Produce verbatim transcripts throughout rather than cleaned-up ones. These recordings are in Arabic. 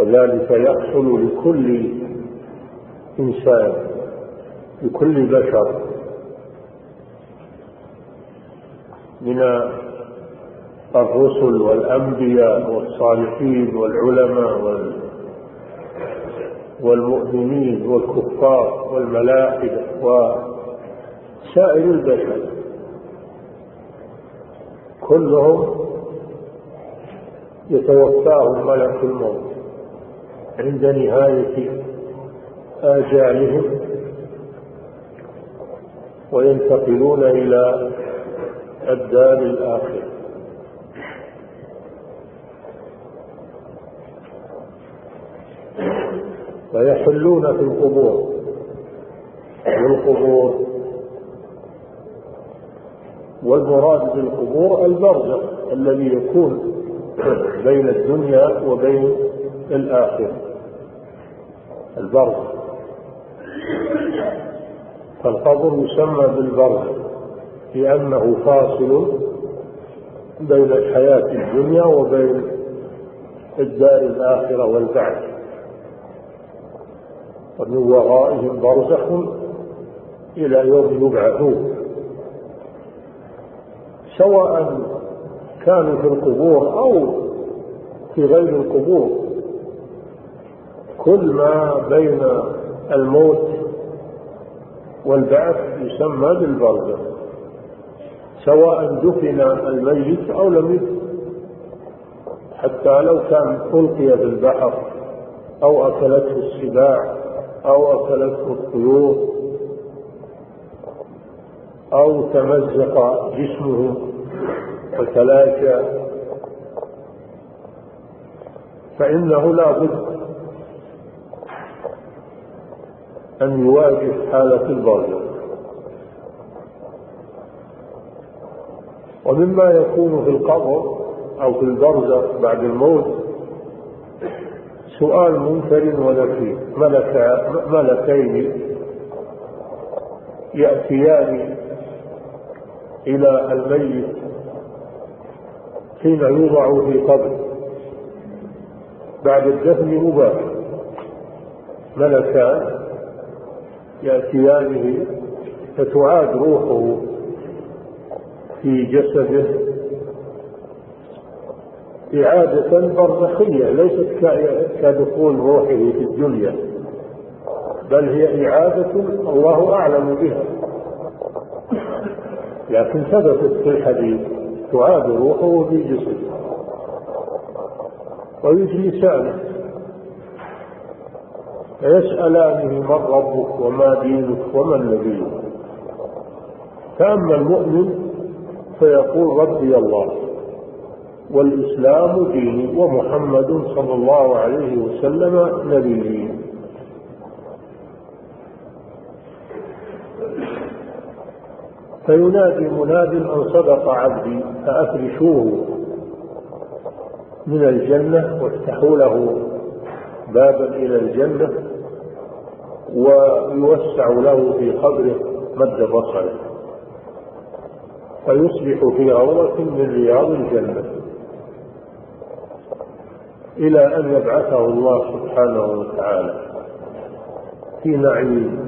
وذلك يحصل لكل إنسان، لكل بشر، من الرسل والأنبياء والصالحين والعلماء والمؤمنين والكفار والملائكة وسائر البشر، كلهم يتوفاهم ملك الموت عند نهاية آجالهم وينتقلون إلى الدار الآخرة. ويحلون في القبور، والقبور والمراد بالقبور البرزخ الذي يكون بين الدنيا وبين الآخرة، البرزخ. فالقبر يسمى بالبرزخ لأنه فاصل بين الحياة الدنيا وبين الدار الآخرة والبعث، ومن ورائهم برزخ إلى يوم يبعثون، سواء كانوا في القبور أو في غير القبور. كل ما بين الموت والبعث يسمى بالبرزخ، سواء دفن الميت أو لم يدفن، حتى لو كان ألقي في البحر أو أكلته السباع أو أكلته الطيور أو تمزق جسمه وتلاشى، فإنه لا بد أن يواجه حالة البرزخ. ومما يكون في القبر أو في البرزخ بعد الموت سؤال منكر ونكير، ملكين يأتيان إلى الميت حين يوضع في قبر بعد الدفن مباشرة، ملكان يأتيانه فتعاد روحه في جسده إعادة برزخية، ليست كدخول روحه في الدنيا، بل هي إعادة الله أعلم بها، لكن ثبتت في الحديث تعاد روحه في جسده. ويجلسانه فيسألانه من ربك وما دينك ومن نبيك، فأما المؤمن فيقول ربي الله والإسلام ديني ومحمد صلى الله عليه وسلم نبيي. فينادي مناد أن صدق عبدي فأفرشوه من الجنة وافتحوا له بابا إلى الجنة ويوسع له في قبره مد بصره، فيصبح في روضة من رياض الجنة إلى أن يبعثه الله سبحانه وتعالى في نعيم.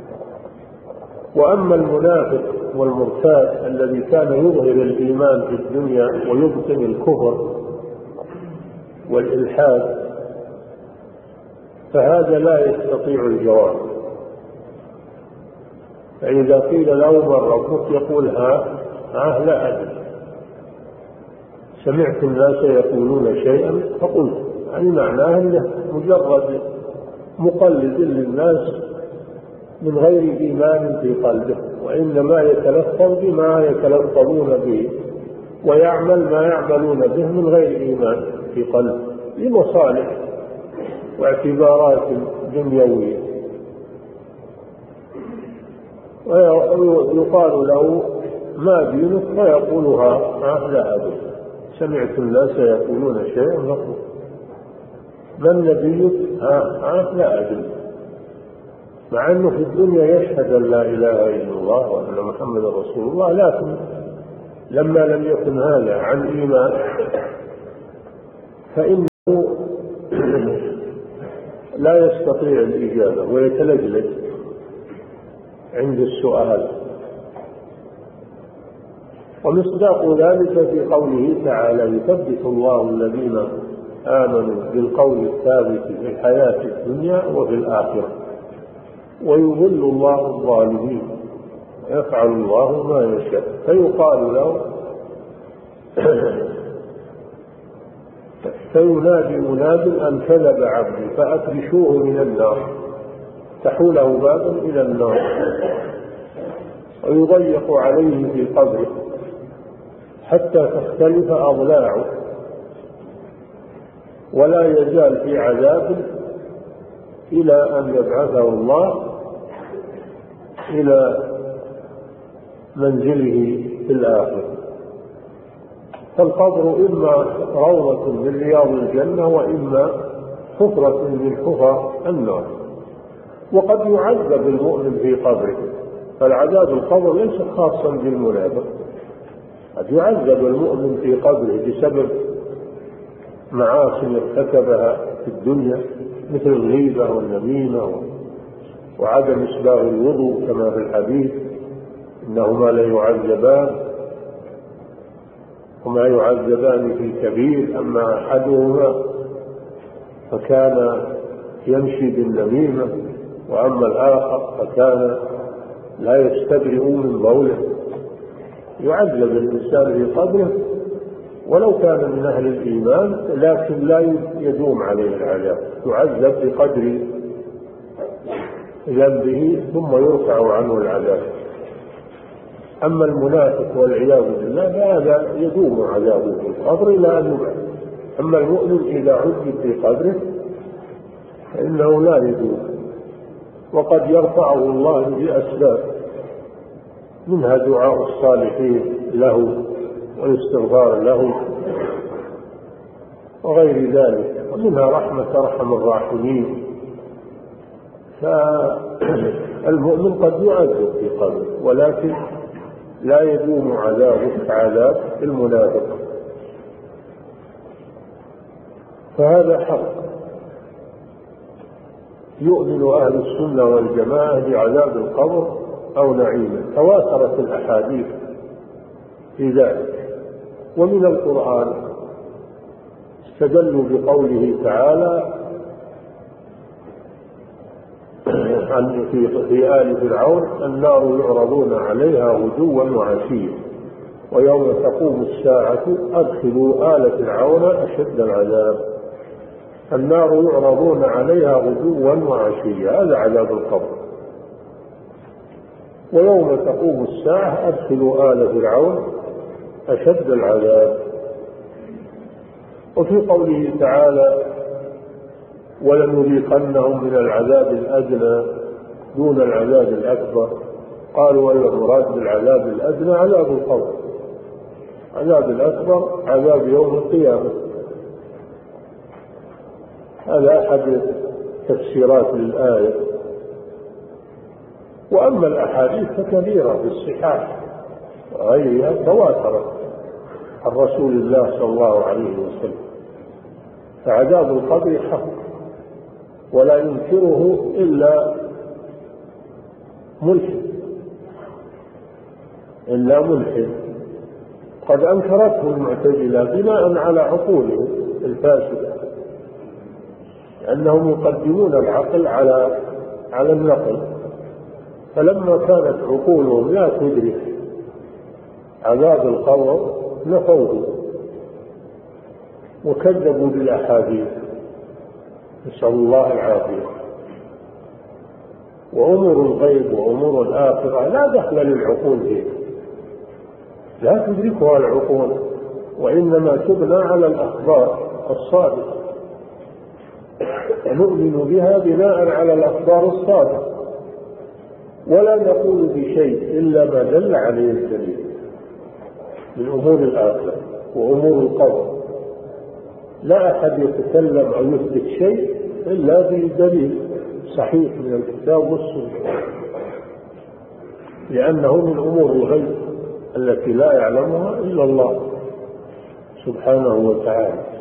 وأما المنافق والمرتاد الذي كان يظهر الإيمان في الدنيا ويبطن الكفر والإلحاد، فهذا لا يستطيع الجواب. فإذا قيل له من ربك يقول ها ها لا أدري، سمعت الناس يقولون شيئا فقلت، يعني معناه أنه مجرد مقلد للناس من غير إيمان في قلبه، وإنما يتلفظ بما يتلفظون به ويعمل ما يعملون به من غير إيمان في قلبه لمصالح واعتبارات دنيوية. ويقال له ما دينك فيقول ها لا أدري، سمعت الناس يقولون شيئا فقلت. من نبيك ها ها لا أدري، مع أنه في الدنيا يشهد أن لا إله إلا الله وأن محمد رسول الله، لكن لما لم يكن هذا عن إيمان فإنه لا يستطيع الإجابة ويتلجلج عند السؤال. ومصداق ذلك في قوله تعالى: يثبت الله الذين آمنوا بالقول الثابت في الحياة الدنيا وفي الآخرة ويضل الله الظالمين ويفعل الله ما يشاء. فيقال له فينادي مناد أن كذب عبدي فأفرشوه من النار، تحوله بابا إلى النار ويضيق عليه في قبره حتى تختلف أضلاعه ولا يزال في عذاب إلى أن يبعثه الله إلى منزله في الآخرة. فالقبر إما روضة من رياض الجنة وإما حفرة من حفر النار. وقد يعذب المؤمن في قبره، فالعذاب القبر ليس خاصا بالمنافق، قد يعذب المؤمن في قبره بسبب معاصي ارتكبها في الدنيا مثل الغيبة والنميمة وعدم إسباغ الوضوء كما في الحديث: إنهما لا يعذبان وما يعذبان في كبير، أما أحدهما فكان يمشي بالنميمة وأما الآخر فكان لا يستبرئ من بوله. يعذب الإنسان في قبره ولو كان من أهل الإيمان، لكن لا يدوم عليه العذاب، يعذب بقدر ذنبه ثم يرفع عنه العذاب. أما المنافق والعياذ بالله فهذا يدوم عذابه في القبر إلى أن يبعث. أما المؤمن إذا عذب في قبره فإنه لا يدوم، وقد يرفعه الله بأسباب، منها دعاء الصالحين له والاستغفار له وغير ذلك، ومنها رحمة أرحم الراحمين. فالمؤمن قد يعذب في قبره ولكن لا يدوم عذابه كعذاب المنافق، فهذا حق. يؤمن أهل السنة والجماعة بعذاب القبر أو نعيمه، تواترت الأحاديث في ذلك. ومن القرآن استدلوا بقوله تعالى عن في, في آل فرعون: النار يعرضون عليها غدوا وعشيا ويوم تقوم الساعة أدخلوا آل فرعون أشد العذاب. النار يعرضون عليها غدوا وعشيا، هذا عذاب القبر. ويوم تقوم الساعة أدخلوا آل فرعون أشد العذاب. وفي قوله تعالى: ولنذيقنهم من العذاب الأدنى دون العذاب الأكبر، قالوا أيها المراد بالعذاب الأدنى عذاب القبر، عذاب الأكبر عذاب يوم القيامة. هذا أحد تفسيرات للآية. وأما الأحاديث فكثيرة في الصحاح وغيرها تواترت عن رسول الله صلى الله عليه وسلم، فعذاب القبر حق ولا ينكره إلا ملحد إلا ملحد قد أنكرته المعتزلة بناء على عقولهم الفاسدة، لأنهم يقدمون العقل على على النقل، فلما كانت عقولهم لا تدرك عذاب القبر نفوه وكذبوا بالأحاديث، نسأل الله العافية. وأمور الغيب وأمور الآخرة لا دخل للعقول فيه، لا تدركها العقول، وإنما تبنى على الأخبار الصادقة، نؤمن بها بناء على الأخبار الصادقة، ولا نقول بشيء إلا ما دل عليه الدليل من أمور الآخرة وأمور القبر. لا أحد يتكلم أو يثبت شيء إلا بدليل صحيح من الكتاب والسنة، لأنه من أمور الغيب التي لا يعلمها إلا الله سبحانه وتعالى.